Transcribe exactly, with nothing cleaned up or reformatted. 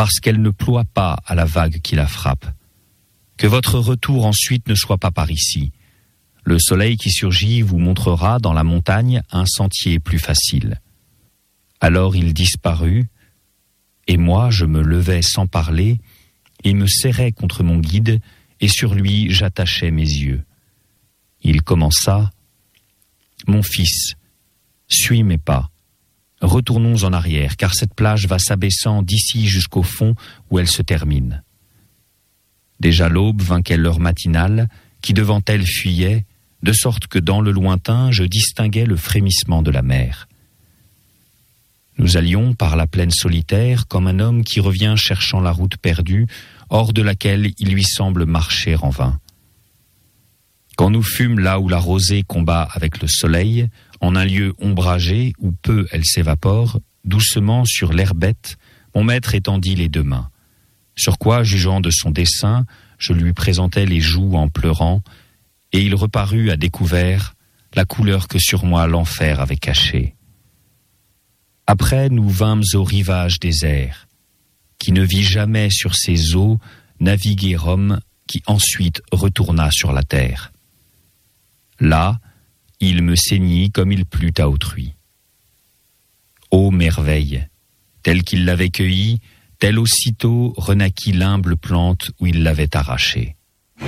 parce qu'elle ne ploie pas à la vague qui la frappe. Que votre retour ensuite ne soit pas par ici. Le soleil qui surgit vous montrera dans la montagne un sentier plus facile. » Alors il disparut, et moi je me levai sans parler, et me serrai contre mon guide, et sur lui j'attachai mes yeux. Il commença: « Mon fils, suis mes pas. Retournons en arrière, car cette plage va s'abaissant d'ici jusqu'au fond où elle se termine. » Déjà l'aube vainquait l'heure matinale, qui devant elle fuyait, de sorte que dans le lointain je distinguais le frémissement de la mer. Nous allions par la plaine solitaire comme un homme qui revient cherchant la route perdue, hors de laquelle il lui semble marcher en vain. Quand nous fûmes là où la rosée combat avec le soleil, en un lieu ombragé où peu elle s'évapore, doucement sur l'herbette, mon maître étendit les deux mains. Sur quoi, jugeant de son dessein, je lui présentai les joues en pleurant, et il reparut à découvert la couleur que sur moi l'enfer avait cachée. Après, nous vînmes au rivage désert, qui ne vit jamais sur ses eaux naviguer homme qui ensuite retourna sur la terre. Là, il me ceignit comme il plut à autrui. Ô merveille! Telle qu'il l'avait cueillie, telle aussitôt renaquit l'humble plante où il l'avait arrachée.